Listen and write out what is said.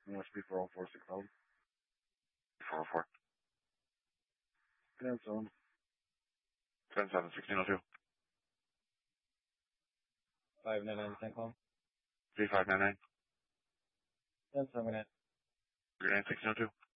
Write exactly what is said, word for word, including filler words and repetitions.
You want to speak for all four six thousand? four oh four. ten seven. seven seven sixteen oh two. five nine nine, ten call. three five nine nine. ten seven eight. three nine sixteen oh two.